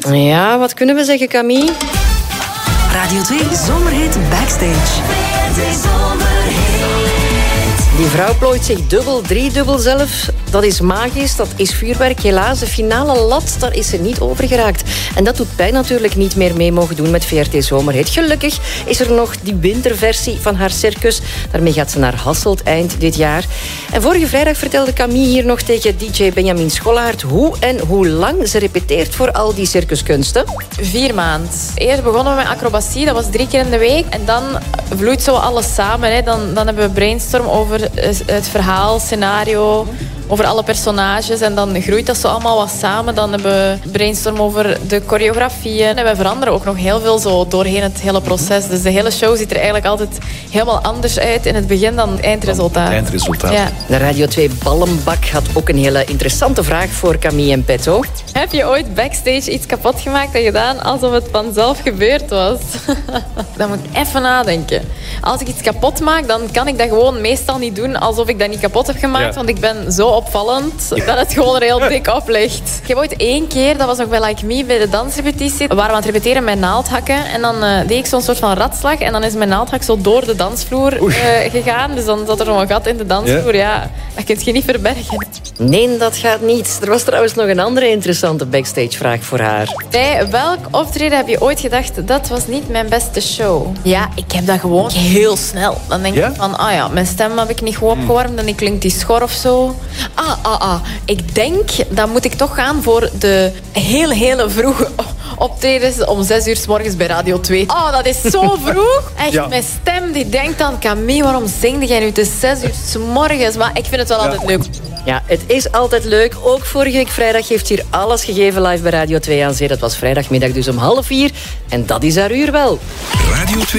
Ja, wat kunnen we zeggen, Camille? Radio 2 Zomerhit Backstage. Die vrouw plooit zich dubbel, driedubbel zelf. Dat is magisch, dat is vuurwerk. Helaas, de finale lat, daar is ze niet over geraakt. En dat doet pijn natuurlijk niet meer mee mogen doen met VRT Zomerhit. Gelukkig is er nog die winterversie van haar circus. Daarmee gaat ze naar Hasselt eind dit jaar. En vorige vrijdag vertelde Camille hier nog tegen DJ Benjamin Schollaert hoe en hoe lang ze repeteert voor al die circuskunsten. 4 maanden. Eerst begonnen we met acrobatie, dat was 3 keer in de week. En dan vloeit zo alles samen. Hè. Dan hebben we brainstorm over het verhaal, scenario, over alle personages. En dan groeit dat zo allemaal wat samen. Dan hebben we brainstorm over de choreografieën. En we veranderen ook nog heel veel zo doorheen het hele proces. Dus de hele show ziet er eigenlijk altijd helemaal anders uit in het begin dan het eindresultaat. Ja. De Radio 2 Ballenbak had ook een hele interessante vraag voor Camille en Petto. Heb je ooit backstage iets kapot gemaakt en gedaan alsof het vanzelf gebeurd was? Dan moet ik even nadenken. Als ik iets kapot maak, dan kan ik dat gewoon meestal niet doen alsof ik dat niet kapot heb gemaakt. Want ik ben zo opvallend dat het gewoon er heel dik op ligt. Ik heb ooit 1 keer, dat was nog bij Like Me, bij de dansrepetitie. We waren aan het repeteren met naaldhakken. En dan deed ik zo'n soort van ratslag. En dan is mijn naaldhak zo door de dansvloer gegaan. Dus dan zat er nog een gat in de dansvloer. Ja, dat kun je niet verbergen. Nee, dat gaat niet. Er was trouwens nog een andere interessante backstage-vraag voor haar. Bij welk optreden heb je ooit gedacht, dat was niet mijn beste show? Ja, ik heb dat gewoon heel snel. Dan denk ik van, mijn stem heb ik niet goed opgewarmd en ik klink die schor of zo. Ik denk, dan moet ik toch gaan voor de hele vroege optredens om 6 uur 's morgens bij Radio 2. Oh, dat is zo vroeg. Echt, mijn stem die denkt dan, Camille, waarom zingde jij nu? Het is 6 uur 's morgens. Maar ik vind het wel altijd leuk. Ja, het is altijd leuk. Ook vorige week vrijdag heeft hier alles gegeven live bij Radio 2 aan Zee. Dat was vrijdagmiddag dus om 3:30. En dat is haar uur wel. Radio 2.